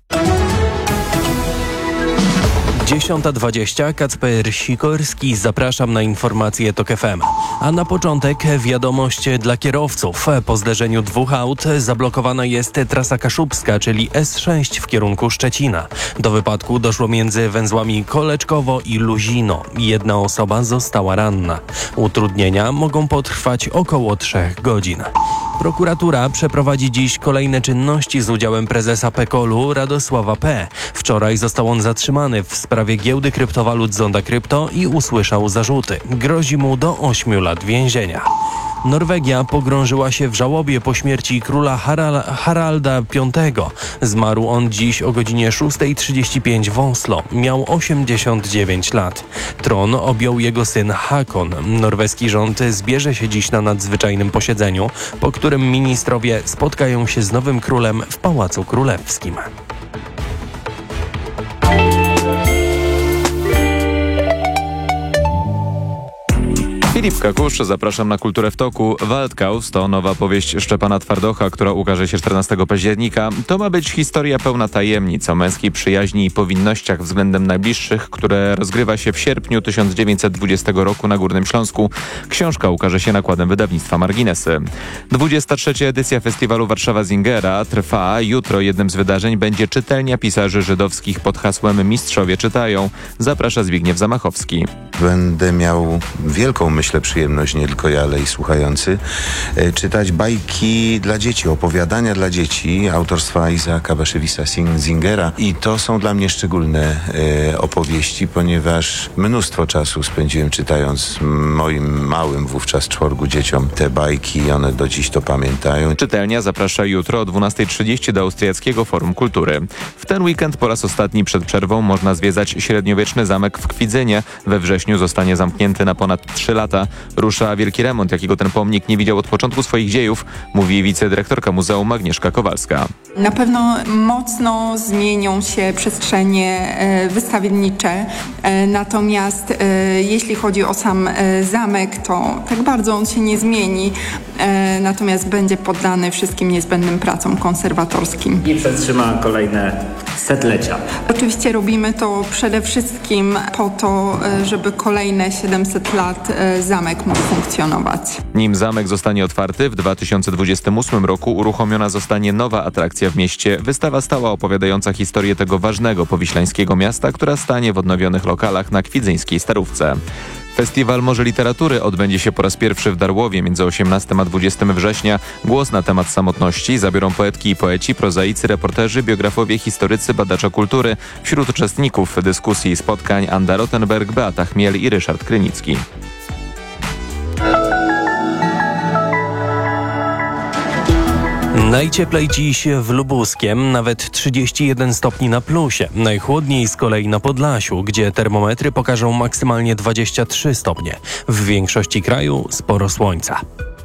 dziesiąta dwadzieścia. Kacper Sikorski. Zapraszam na informacje Tok F M. A na początek wiadomość dla kierowców. Po zderzeniu dwóch aut zablokowana jest trasa kaszubska, czyli S sześć w kierunku Szczecina. Do wypadku doszło między węzłami Koleczkowo i Luzino. Jedna osoba została ranna. Utrudnienia mogą potrwać około trzech godzin. Prokuratura przeprowadzi dziś kolejne czynności z udziałem prezesa Pekolu Radosława P. Wczoraj został on zatrzymany w sprawie giełdy kryptowalut Zonda Krypto i usłyszał zarzuty. Grozi mu do ośmiu lat więzienia. Norwegia pogrążyła się w żałobie po śmierci króla Haral- Haralda piątego. Zmarł on dziś o godzinie szósta trzydzieści pięć w Oslo. Miał osiemdziesiąt dziewięć lat. Tron objął jego syn Hakon. Norweski rząd zbierze się dziś na nadzwyczajnym posiedzeniu, po którym ministrowie spotkają się z nowym królem w Pałacu Królewskim. Filip Kakusz, zapraszam na Kulturę w toku. Waldkaus to nowa powieść Szczepana Twardocha, która ukaże się czternastego października. To ma być historia pełna tajemnic o męskiej przyjaźni i powinnościach względem najbliższych, które rozgrywa się w sierpniu tysiąc dziewięćset dwudziestego roku na Górnym Śląsku. Książka ukaże się nakładem wydawnictwa Marginesy. dwudziesta trzecia edycja festiwalu Warszawa Zingera trwa. Jutro jednym z wydarzeń będzie czytelnia pisarzy żydowskich pod hasłem Mistrzowie czytają. Zaprasza Zbigniew Zamachowski. Będę miał wielką, myślę, przyjemność, nie tylko ja, ale i słuchający, e, czytać bajki dla dzieci, opowiadania dla dzieci autorstwa Isaaca Bashevisa Zingera. I to są dla mnie szczególne e, opowieści, ponieważ mnóstwo czasu spędziłem czytając moim małym wówczas czworgu dzieciom te bajki i one do dziś to pamiętają. Czytelnia zaprasza jutro o dwunasta trzydzieści do Austriackiego Forum Kultury. W ten weekend po raz ostatni przed przerwą można zwiedzać średniowieczny zamek w Kwidzynie. We wrześniu zostanie zamknięty na ponad trzy lata. Rusza wielki remont, jakiego ten pomnik nie widział od początku swoich dziejów, mówi wicedyrektorka muzeum Agnieszka Kowalska. Na pewno mocno zmienią się przestrzenie wystawiennicze, natomiast jeśli chodzi o sam zamek, to tak bardzo on się nie zmieni, natomiast będzie poddany wszystkim niezbędnym pracom konserwatorskim. I przetrzyma kolejne setlecia. Oczywiście robimy to przede wszystkim po to, żeby kolejne siedemset lat zamek mógł funkcjonować. Nim zamek zostanie otwarty, w dwa tysiące dwudziestym ósmym roku uruchomiona zostanie nowa atrakcja w mieście. Wystawa stała opowiadająca historię tego ważnego powiślańskiego miasta, która stanie w odnowionych lokalach na kwidzyńskiej Starówce. Festiwal Morze Literatury odbędzie się po raz pierwszy w Darłowie między osiemnastego a dwudziestego września. Głos na temat samotności zabiorą poetki i poeci, prozaicy, reporterzy, biografowie, historycy, badacze kultury. Wśród uczestników dyskusji i spotkań Anda Rottenberg, Beata Chmiel i Ryszard Krynicki. Najcieplej dziś w Lubuskiem, nawet trzydzieści jeden stopni na plusie. Najchłodniej z kolei na Podlasiu, gdzie termometry pokażą maksymalnie dwadzieścia trzy stopnie. W większości kraju sporo słońca.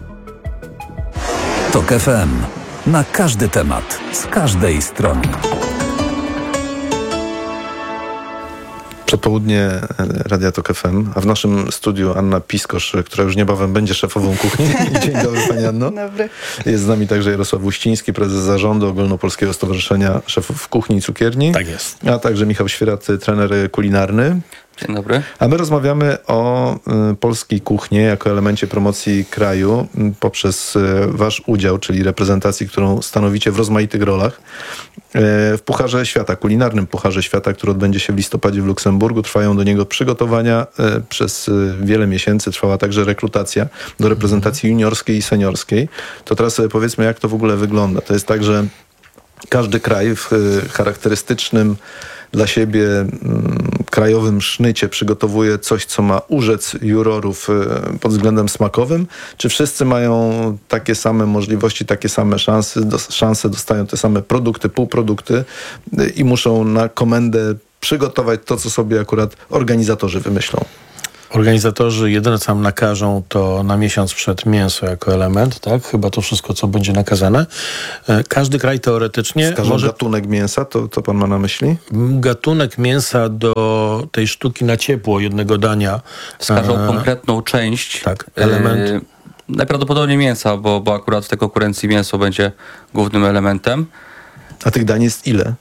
Tok F M. Na każdy temat, z każdej strony. Przedpołudnie Radia Tok F M, a w naszym studiu Anna Piskosz, która już niebawem będzie szefową kuchni. Dzień dobry, pani Anno. Dobry. Jest z nami także Jarosław Uściński, prezes zarządu Ogólnopolskiego Stowarzyszenia Szefów Kuchni i Cukierni. Tak jest. A także Michał Świerat, trener kulinarny. Dzień dobry. A my rozmawiamy o y, polskiej kuchni jako elemencie promocji kraju y, poprzez y, wasz udział, czyli reprezentacji, którą stanowicie w rozmaitych rolach. Y, w Pucharze Świata, kulinarnym Pucharze Świata, który odbędzie się w listopadzie w Luksemburgu. Trwają do niego przygotowania. Y, przez y, wiele miesięcy trwała także rekrutacja do reprezentacji juniorskiej i seniorskiej. To teraz sobie powiedzmy, jak to w ogóle wygląda. To jest tak, że każdy kraj w y, charakterystycznym dla siebie mm, krajowym sznycie przygotowuje coś, co ma urzec jurorów y, pod względem smakowym? Czy wszyscy mają takie same możliwości, takie same szanse, do, szanse dostają te same produkty, półprodukty y, i muszą na komendę przygotować to, co sobie akurat organizatorzy wymyślą? Organizatorzy jedyne, co nam nakażą, to na miesiąc przed mięso jako element, tak? Chyba to wszystko, co będzie nakazane. Każdy kraj teoretycznie Wskażą może... gatunek mięsa, to co pan ma na myśli? Gatunek mięsa do tej sztuki na ciepło jednego dania. Wskażą e... konkretną część. Tak, element. E... Najprawdopodobniej mięsa, bo, bo akurat w tej konkurencji mięso będzie głównym elementem. A tych dań jest ile?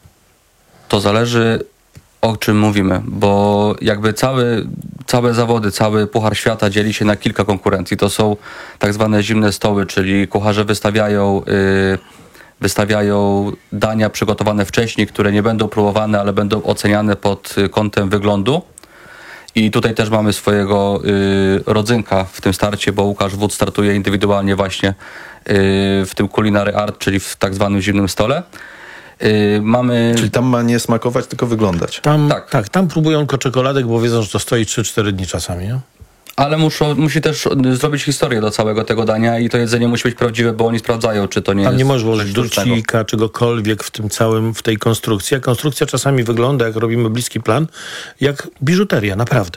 To zależy, o czym mówimy, bo jakby cały, całe zawody, cały Puchar Świata dzieli się na kilka konkurencji. To są tak zwane zimne stoły, czyli kucharze wystawiają, yy, wystawiają dania przygotowane wcześniej, które nie będą próbowane, ale będą oceniane pod kątem wyglądu. I tutaj też mamy swojego yy, rodzynka w tym starcie, bo Łukasz Wódz startuje indywidualnie właśnie yy, w tym Culinary Art, czyli w tak zwanym zimnym stole. Yy, mamy... Czyli tam ma nie smakować, tylko wyglądać. Tam, tak. tak, tam próbują tylko czekoladek, bo wiedzą, że to stoi trzy cztery dni czasami, nie? Ale muszą, musi też zrobić historię do całego tego dania i to jedzenie musi być prawdziwe, bo oni sprawdzają, czy to nie tam jest... Tam nie możesz włożyć durcika, czegokolwiek w tym całym, w tej konstrukcji. A konstrukcja czasami wygląda, jak robimy bliski plan, jak biżuteria, naprawdę.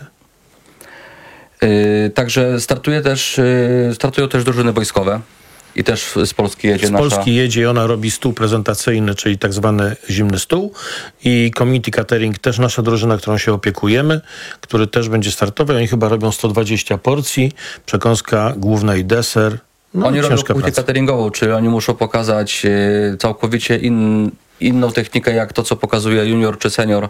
Yy, także startuje też, yy, startują też drużyny wojskowe. I też z Polski jedzie z nasza... Z Polski jedzie i ona robi stół prezentacyjny, czyli tak zwany zimny stół. I community catering, też nasza drużyna, którą się opiekujemy, który też będzie startował. Oni chyba robią sto dwadzieścia porcji, przekąska główna i deser. No, oni robią kuchnię praca. cateringową, czyli oni muszą pokazać y, całkowicie in, inną technikę, jak to, co pokazuje junior czy senior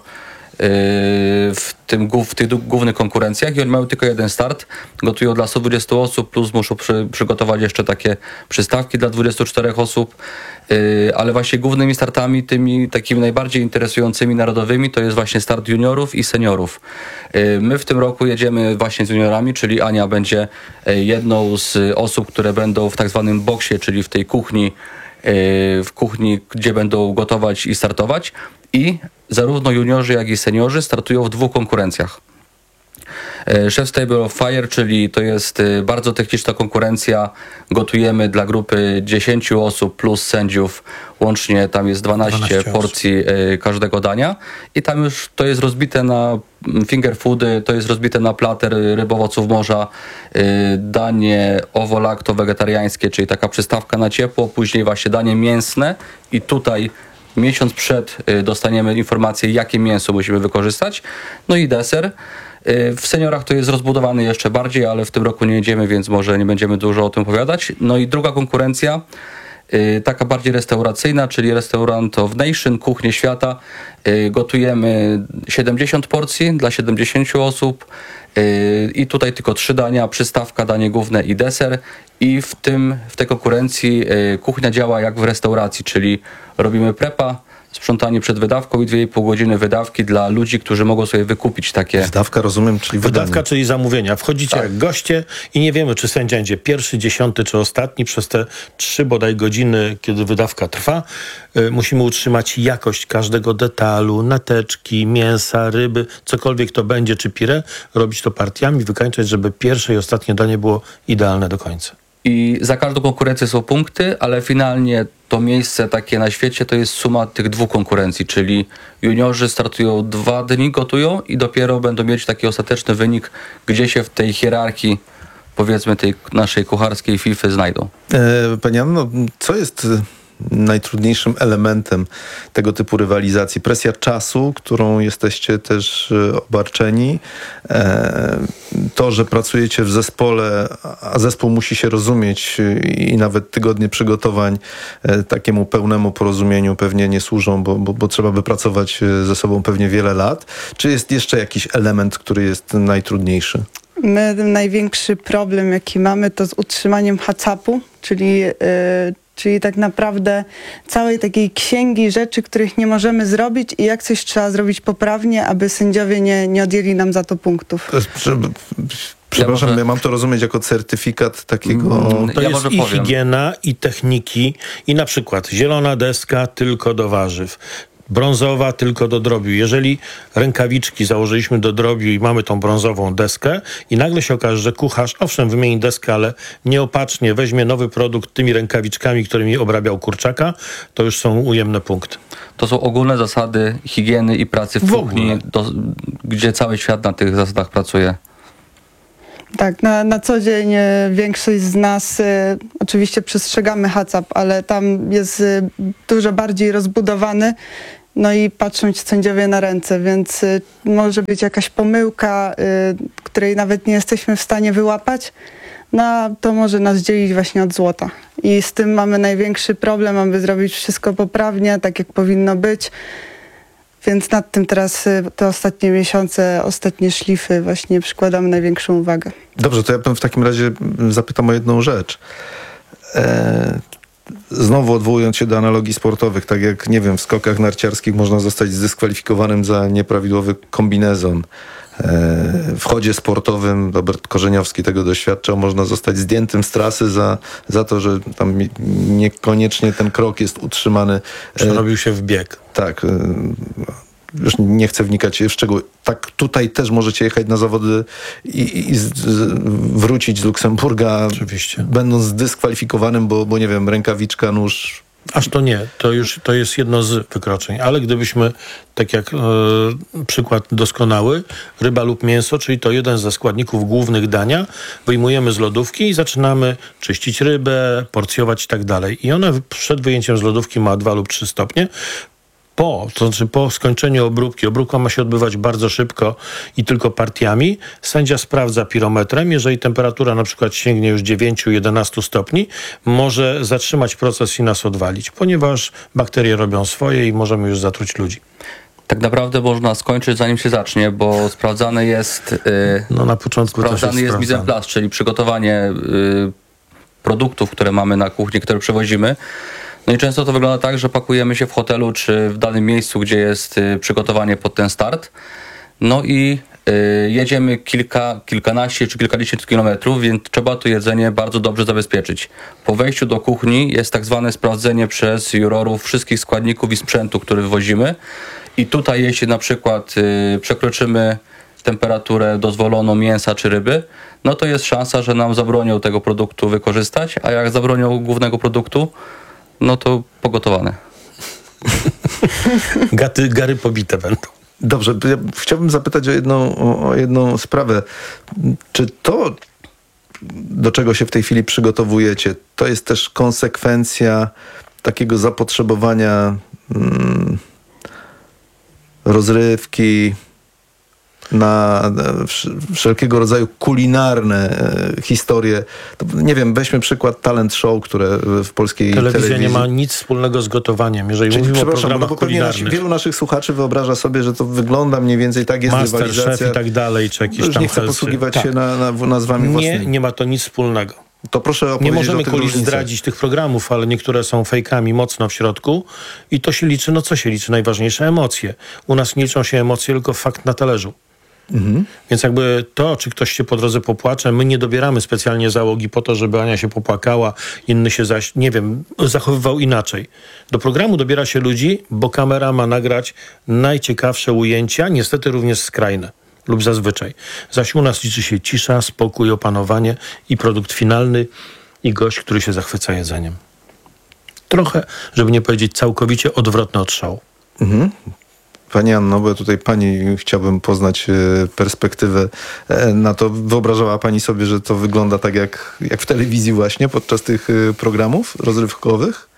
w, tym, w tych głównych konkurencjach i oni mają tylko jeden start. Gotują dla stu dwudziestu osób, plus muszą przy, przygotować jeszcze takie przystawki dla dwudziestu czterech osób. Yy, ale właśnie głównymi startami, tymi takimi najbardziej interesującymi narodowymi, to jest właśnie start juniorów i seniorów. Yy, my w tym roku jedziemy właśnie z juniorami, czyli Ania będzie jedną z osób, które będą w tak zwanym boksie, czyli w tej kuchni, w kuchni, gdzie będą gotować i startować. I zarówno juniorzy, jak i seniorzy startują w dwóch konkurencjach. Chef's Table of Fire, czyli to jest bardzo techniczna konkurencja. Gotujemy dla grupy dziesięciu osób plus sędziów. Łącznie tam jest dwanaście porcji każdego dania. I tam już to jest rozbite na finger foody, to jest rozbite na plater ryb, owoców morza, danie owo-lakto-wegetariańskie, czyli taka przystawka na ciepło, później właśnie danie mięsne i tutaj miesiąc przed dostaniemy informację, jakie mięso musimy wykorzystać. No i deser. W seniorach to jest rozbudowany jeszcze bardziej, ale w tym roku nie jedziemy, więc może nie będziemy dużo o tym opowiadać. No i druga konkurencja, taka bardziej restauracyjna, czyli Restaurant of Nation, Kuchnię Świata. Gotujemy siedemdziesiąt porcji dla siedemdziesięciu osób i tutaj tylko trzy dania, przystawka, danie główne i deser. I w tym, w tej konkurencji kuchnia działa jak w restauracji, czyli robimy prepa, sprzątanie przed wydawką i dwie i pół godziny wydawki dla ludzi, którzy mogą sobie wykupić takie... Wydawka, rozumiem, czyli Wydawka, wydanie. czyli zamówienia. Wchodzicie tak. jak goście i nie wiemy, czy sędzia będzie pierwszy, dziesiąty czy ostatni. Przez te trzy bodaj godziny, kiedy wydawka trwa, y, musimy utrzymać jakość każdego detalu, nateczki, mięsa, ryby, cokolwiek to będzie, czy pire, robić to partiami, wykańczać, żeby pierwsze i ostatnie danie było idealne do końca. I za każdą konkurencję są punkty, ale finalnie to miejsce takie na świecie to jest suma tych dwóch konkurencji, czyli juniorzy startują dwa dni, gotują i dopiero będą mieć taki ostateczny wynik, gdzie się w tej hierarchii, powiedzmy tej naszej kucharskiej fify znajdą. E, Pani Anno, co jest najtrudniejszym elementem tego typu rywalizacji? Presja czasu, którą jesteście też obarczeni, to, że pracujecie w zespole, a zespół musi się rozumieć i nawet tygodnie przygotowań takiemu pełnemu porozumieniu pewnie nie służą, bo, bo, bo trzeba by pracować ze sobą pewnie wiele lat. Czy jest jeszcze jakiś element, który jest najtrudniejszy? My największy problem, jaki mamy, to z utrzymaniem hacapu, czyli, yy, czyli tak naprawdę całej takiej księgi rzeczy, których nie możemy zrobić i jak coś trzeba zrobić poprawnie, aby sędziowie nie, nie odjęli nam za to punktów. To jest, przepraszam, ja, może... ja mam to rozumieć jako certyfikat takiego... To ja jest i powiem. higiena, i techniki, i na przykład zielona deska tylko do warzyw. Brązowa tylko do drobiu. Jeżeli rękawiczki założyliśmy do drobiu i mamy tą brązową deskę i nagle się okaże, że kucharz, owszem, wymieni deskę, ale nieopatrznie weźmie nowy produkt tymi rękawiczkami, którymi obrabiał kurczaka, to już są ujemne punkty. To są ogólne zasady higieny i pracy w, w kuchni, do, gdzie cały świat na tych zasadach pracuje. Tak, na, na co dzień e, większość z nas e, oczywiście przestrzegamy hacap, ale tam jest e, dużo bardziej rozbudowany, no i patrzą ci sędziowie na ręce, więc e, może być jakaś pomyłka, e, której nawet nie jesteśmy w stanie wyłapać, no a to może nas dzielić właśnie od złota. I z tym mamy największy problem, aby zrobić wszystko poprawnie, tak jak powinno być. Więc nad tym teraz te ostatnie miesiące, ostatnie szlify właśnie przykładamy największą uwagę. Dobrze, to ja bym w takim razie zapytam o jedną rzecz. E, znowu odwołując się do analogii sportowych, tak jak, nie wiem, w skokach narciarskich można zostać zdyskwalifikowanym za nieprawidłowy kombinezon. W chodzie sportowym, Robert Korzeniowski tego doświadczał, można zostać zdjętym z trasy za, za to, że tam niekoniecznie ten krok jest utrzymany. Przerobił się w bieg. Tak. Już nie chcę wnikać w szczegóły. Tak, tutaj też możecie jechać na zawody i, i z, z, wrócić z Luksemburga, oczywiście, będąc zdyskwalifikowanym, bo, bo nie wiem, rękawiczka, nóż... Aż to nie, to już to jest jedno z wykroczeń, ale gdybyśmy, tak jak e, przykład doskonały, ryba lub mięso, czyli to jeden ze składników głównych dania, wyjmujemy z lodówki i zaczynamy czyścić rybę, porcjować i tak dalej. I ona przed wyjęciem z lodówki ma dwa lub trzy stopnie. Po, to znaczy po skończeniu obróbki, obróbka ma się odbywać bardzo szybko i tylko partiami, sędzia sprawdza pirometrem, jeżeli temperatura na przykład sięgnie już dziewięć do jedenastu stopni, może zatrzymać proces i nas odwalić, ponieważ bakterie robią swoje i możemy już zatruć ludzi. Tak naprawdę można skończyć zanim się zacznie, bo sprawdzany jest yy, no na początku sprawdzany jest mise en place, czyli przygotowanie yy, produktów, które mamy na kuchni, które przewozimy. No i często to wygląda tak, że pakujemy się w hotelu czy w danym miejscu, gdzie jest y, przygotowanie pod ten start. No i y, jedziemy kilka, kilkanaście czy kilkadziesiąt kilometrów, więc trzeba to jedzenie bardzo dobrze zabezpieczyć. Po wejściu do kuchni jest tak zwane sprawdzenie przez jurorów wszystkich składników i sprzętu, który wywozimy. I tutaj jeśli na przykład y, przekroczymy temperaturę dozwoloną mięsa czy ryby, no to jest szansa, że nam zabronią tego produktu wykorzystać, a jak zabronią głównego produktu, no to pogotowane. Gaty, gary pobite będą. Dobrze, ja chciałbym zapytać o jedną, o, o jedną sprawę. Czy to, do czego się w tej chwili przygotowujecie, to jest też konsekwencja takiego zapotrzebowania mm, rozrywki, na wszelkiego rodzaju kulinarne e, historie. To, nie wiem, weźmy przykład talent show, które w polskiej Telewizja telewizji... nie ma nic wspólnego z gotowaniem. Jeżeli Czyli, mówimy o przepraszam, programach no bo pewnie nasi, wielu naszych słuchaczy wyobraża sobie, że to wygląda mniej więcej tak, jest Master rywalizacja. Chef i tak dalej, czy jakieś Już tam nie chcę helsy. posługiwać tak. się na, na, nazwami nie, własnymi. Nie ma to nic wspólnego. To proszę opowiedzieć nie możemy o tych kulis różnicach. zdradzić tych programów, ale niektóre są fejkami mocno w środku i to się liczy, no co się liczy? Najważniejsze emocje. U nas nie liczą się emocje, tylko fakt na talerzu. Mhm. Więc jakby to, czy ktoś się po drodze popłacze, my nie dobieramy specjalnie załogi po to, żeby Ania się popłakała, inny się zaś, nie wiem, zachowywał inaczej. Do programu dobiera się ludzi, bo kamera ma nagrać najciekawsze ujęcia, niestety również skrajne lub zazwyczaj. Zaś u nas liczy się cisza, spokój, opanowanie i produkt finalny i gość, który się zachwyca jedzeniem. Trochę, żeby nie powiedzieć całkowicie odwrotne od show. Mhm. Pani Anno, bo tutaj pani chciałbym poznać perspektywę na to. Wyobrażała pani sobie, że to wygląda tak jak, jak w telewizji właśnie podczas tych programów rozrywkowych?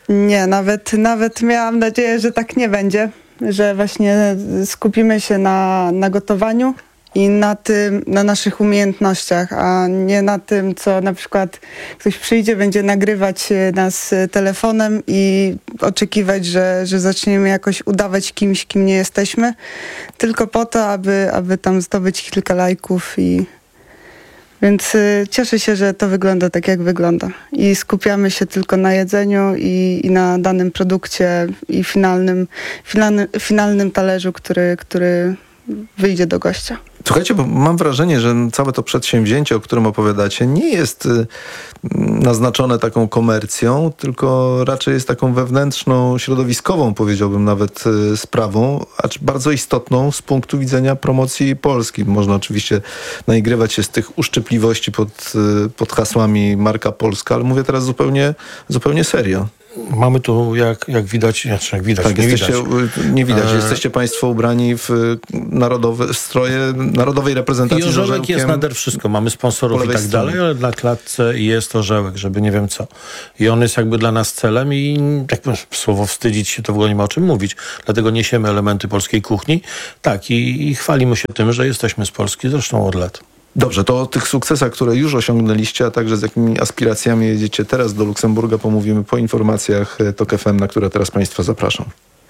Nie, nawet, nawet miałam nadzieję, że tak nie będzie, że właśnie skupimy się na, na gotowaniu i na tym, na naszych umiejętnościach, a nie na tym, co na przykład ktoś przyjdzie, będzie nagrywać nas telefonem i oczekiwać, że, że zaczniemy jakoś udawać kimś, kim nie jesteśmy, tylko po to, aby, aby tam zdobyć kilka lajków i więc y, cieszę się, że to wygląda tak, jak wygląda. I skupiamy się tylko na jedzeniu i, i na danym produkcie i finalnym, finalny, finalnym talerzu, który, który wyjdzie do gościa. Słuchajcie, bo mam wrażenie, że całe to przedsięwzięcie, o którym opowiadacie, nie jest y, naznaczone taką komercją, tylko raczej jest taką wewnętrzną, środowiskową, powiedziałbym nawet, y, sprawą, acz bardzo istotną z punktu widzenia promocji Polski. Można oczywiście naigrywać się z tych uszczypliwości pod, y, pod hasłami marka polska, ale mówię teraz zupełnie, zupełnie serio. Mamy tu, jak, jak widać, znaczy jak widać, tak, nie jesteście, widać. Nie widać. E... Jesteście państwo ubrani w narodowe w stroje narodowej reprezentacji. I orzełek jest nader wszystko. Mamy sponsorów i tak stronie. dalej, ale na klatce jest orzełek, żeby nie wiem co. I on jest jakby dla nas celem i jak słowo wstydzić się, to w ogóle nie ma o czym mówić. Dlatego niesiemy elementy polskiej kuchni. Tak, i, i chwalimy się tym, że jesteśmy z Polski, zresztą od lat. Dobrze, to o tych sukcesach, które już osiągnęliście, a także z jakimi aspiracjami jedziecie teraz do Luksemburga, pomówimy po informacjach Tok F M, na które teraz Państwa zapraszam.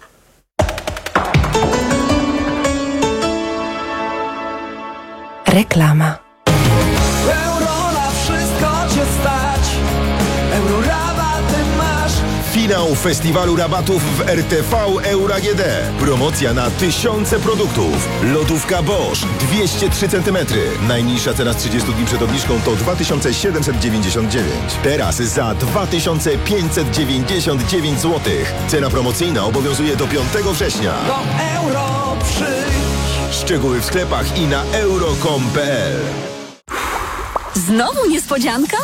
Reklama. Euro na wszystko cię stać. Euro rabaty masz. Finał festiwalu rabatów w R T V Euro A G D. Promocja na tysiące produktów. Lodówka Bosch dwieście trzy centymetry. Najniższa cena z trzydziestu dni przed obniżką to dwa tysiące siedemset dziewięćdziesiąt dziewięć. Teraz za dwa tysiące pięćset dziewięćdziesiąt dziewięć złotych. Cena promocyjna obowiązuje do piątego września. Do euro przyjdź. Szczegóły w sklepach i na euro kropka com kropka p l. Znowu niespodzianka?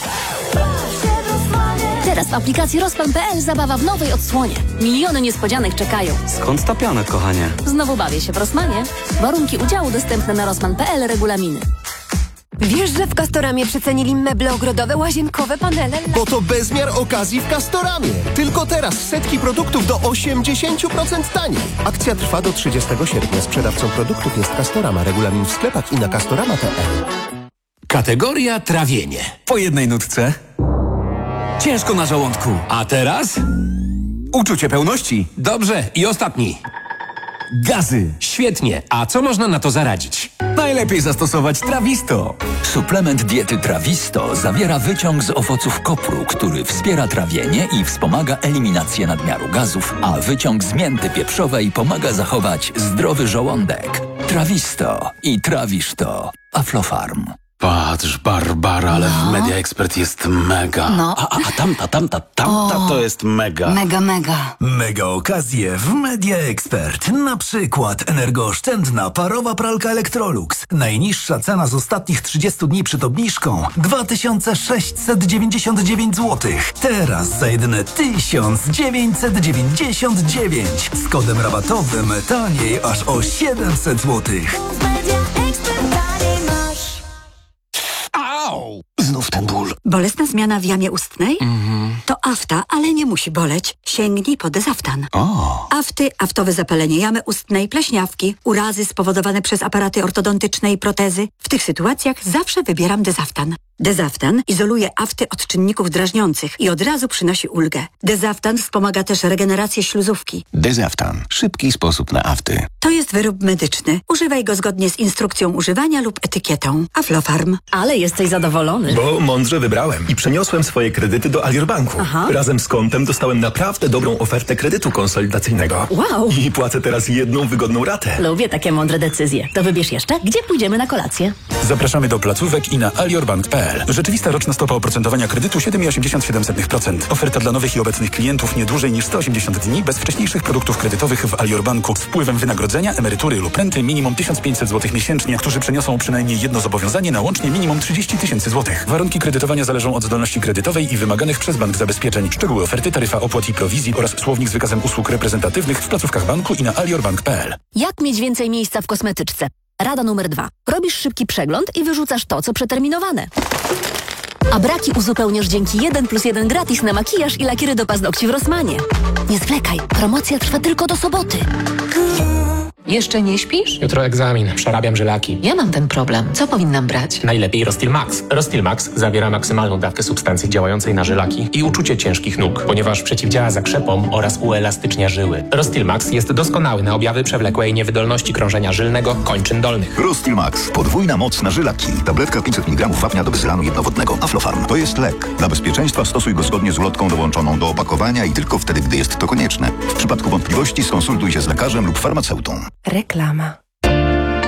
Teraz w aplikacji Rozplan kropka p l zabawa w nowej odsłonie. Miliony niespodzianek czekają. Skąd ta piana, kochanie? Znowu bawię się w Rossmanie. Warunki udziału dostępne na Rossmann kropka p l, regulaminy. Wiesz, że w Castoramie przecenili meble ogrodowe, łazienkowe, panele? Bo to bezmiar okazji w Castoramie. Tylko teraz setki produktów do osiemdziesiąt procent taniej. Akcja trwa do trzydziestego sierpnia. Sprzedawcą produktów jest Castorama. Regulamin w sklepach i na castorama kropka p l. Kategoria trawienie. Po jednej nutce. Ciężko na żołądku. A teraz? Uczucie pełności. Dobrze. I ostatni. Gazy. Świetnie. A co można na to zaradzić? Najlepiej zastosować Trawisto. Suplement diety Trawisto zawiera wyciąg z owoców kopru, który wspiera trawienie i wspomaga eliminację nadmiaru gazów, a wyciąg z mięty pieprzowej pomaga zachować zdrowy żołądek. Trawisto i trawisz to. Aflofarm. Patrz, Barbara, ale no. w Media Expert jest mega. No. A, a, a tamta, tamta, tamta o, to jest mega. Mega, mega. Mega okazje w Media Expert. Na przykład energooszczędna parowa pralka Electrolux. Najniższa cena z ostatnich trzydziestu dni przed obniżką dwa tysiące sześćset dziewięćdziesiąt dziewięć złotych. Teraz za jedyne tysiąc dziewięćset dziewięćdziesiąt dziewięć. Z kodem rabatowym taniej aż o siedemset złotych. Au! Znów ten ból. Bolesna zmiana w jamie ustnej? Mhm. To afta, ale nie musi boleć. Sięgnij po Dezaftan. O. Afty, aftowe zapalenie jamy ustnej, pleśniawki, urazy spowodowane przez aparaty ortodontyczne i protezy. W tych sytuacjach zawsze wybieram Dezaftan. Dezaftan izoluje afty od czynników drażniących i od razu przynosi ulgę. Dezaftan wspomaga też regenerację śluzówki. Dezaftan. Szybki sposób na afty. To jest wyrób medyczny. Używaj go zgodnie z instrukcją używania lub etykietą. Aflofarm. Ale jesteś zadowolony. Bo mądrze wybrałem i przeniosłem swoje kredyty do Alior Banku. Aha. Razem z kontem dostałem naprawdę dobrą ofertę kredytu konsolidacyjnego. Wow. I płacę teraz jedną wygodną ratę. Lubię takie mądre decyzje. To wybierz jeszcze, gdzie pójdziemy na kolację. Zapraszamy do placówek i na alior bank kropka p l. Rzeczywista roczna stopa oprocentowania kredytu siedem przecinek osiemdziesiąt siedem procent. Oferta dla nowych i obecnych klientów nie dłużej niż sto osiemdziesiąt dni bez wcześniejszych produktów kredytowych w Alior Banku z wpływem wynagrodzenia, emerytury lub renty minimum tysiąc pięćset złotych miesięcznie, którzy przeniosą przynajmniej jedno zobowiązanie na łącznie minimum trzydzieści tysięcy złotych. Warunki kredytowania zależą od zdolności kredytowej i wymaganych przez bank zabezpieczeń. Szczegóły oferty, taryfa opłat i prowizji oraz słownik z wykazem usług reprezentatywnych w placówkach banku i na alior bank kropka p l. Jak mieć więcej miejsca w kosmetyczce? Rada numer dwa. Robisz szybki przegląd i wyrzucasz to, co przeterminowane. A braki uzupełniasz dzięki jeden plus jeden gratis na makijaż i lakiery do paznokci w Rossmanie. Nie zwlekaj, promocja trwa tylko do soboty. Jeszcze nie śpisz? Jutro egzamin, przerabiam żylaki. Ja mam ten problem. Co powinnam brać? Najlepiej Rostil Max. Rostil Max zawiera maksymalną dawkę substancji działającej na żylaki i uczucie ciężkich nóg, ponieważ przeciwdziała zakrzepom oraz uelastycznia żyły. Rostil Max jest doskonały na objawy przewlekłej niewydolności krążenia żylnego kończyn dolnych. Rostil Max. Podwójna moc na żylaki. Tabletka pięćset miligramów wapnia do wyzylanu jednowodnego. Aflofarm. To jest lek. Dla bezpieczeństwa stosuj go zgodnie z ulotką dołączoną do opakowania i tylko wtedy, gdy jest to konieczne. W przypadku wątpliwości skonsultuj się z lekarzem lub farmaceutą. Reklama.